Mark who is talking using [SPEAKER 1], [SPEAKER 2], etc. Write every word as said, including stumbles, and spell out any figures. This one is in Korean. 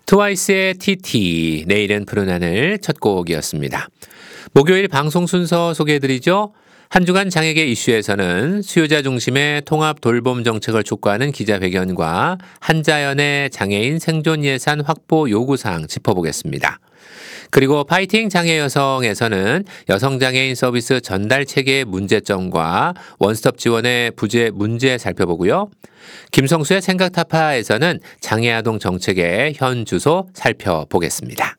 [SPEAKER 1] 트와이스의 티티, 내일은 푸른 하늘 첫 곡이었습니다. 목요일 방송 순서 소개해드리죠. 한 주간 장애계 이슈에서는 수요자 중심의 통합 돌봄 정책을 촉구하는 기자회견과 한자연의 장애인 생존 예산 확보 요구사항 짚어보겠습니다. 그리고 파이팅 장애 여성에서는 여성장애인 서비스 전달 체계의 문제점과 원스톱 지원의 부재 문제 살펴보고요. 김성수의 생각타파에서는 장애아동 정책의 현 주소 살펴보겠습니다.